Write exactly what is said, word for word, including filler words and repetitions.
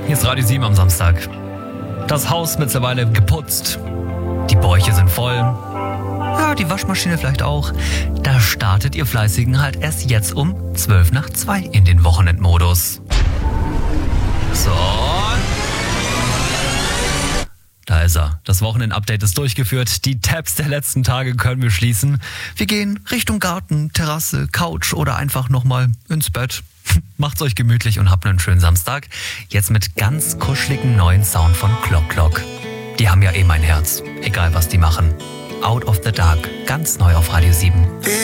Hier ist Radio sieben am Samstag. Das Haus mittlerweile geputzt. Die Bäuche sind voll. Ja, die Waschmaschine vielleicht auch. Da startet ihr Fleißigen halt erst jetzt um zwölf nach zwei in den Wochenendmodus. So. Da ist er. Das Wochenend-Update ist durchgeführt. Die Tabs der letzten Tage können wir schließen. Wir gehen Richtung Garten, Terrasse, Couch oder einfach nochmal ins Bett. Macht's euch gemütlich und habt einen schönen Samstag. Jetzt mit ganz kuscheligen neuen Sound von Clock Clock. Die haben ja eh mein Herz. Egal was die machen. Out of the Dark. Ganz neu auf Radio sieben.